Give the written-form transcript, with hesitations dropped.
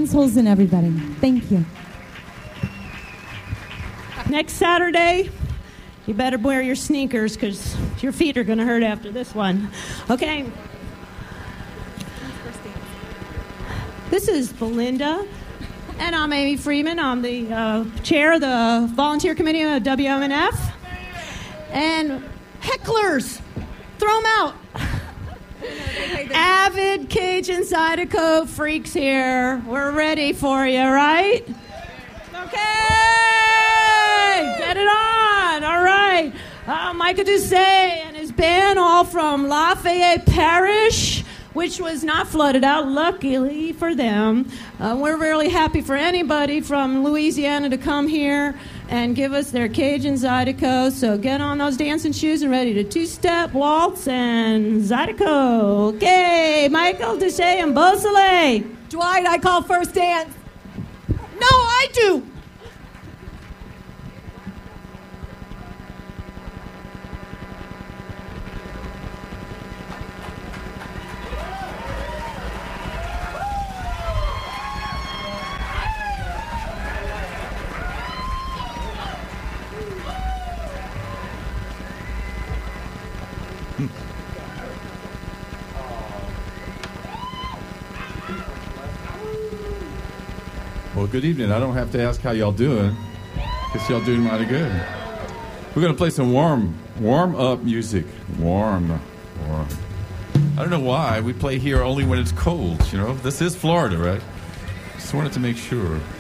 pencils and everybody. Thank you. Next Saturday, you better wear your sneakers because your feet are going to hurt after this one. Okay. This is Belinda, and I'm Amy Freeman. I'm the chair of the volunteer committee of WMNF. And hecklers, throw them out. Avid Cajun Zydeco freaks here. We're ready for you, right? Okay, get it on. All right. Micah Doucet and his band, all from Lafayette Parish, which was not flooded out, luckily for them. We're really happy for anybody from Louisiana to come here and give us their Cajun Zydeco. So get on those dancing shoes and ready to two-step, waltz, and Zydeco. Okay, Michael Doucet and Beausoleil. Dwight, I call first dance. No, I do. Well, good evening. I don't have to ask how y'all doing, because y'all doing mighty good. We're going to play some warm-up music. Warm. I don't know why. We play here only when it's cold, you know. This is Florida, right? Just wanted to make sure.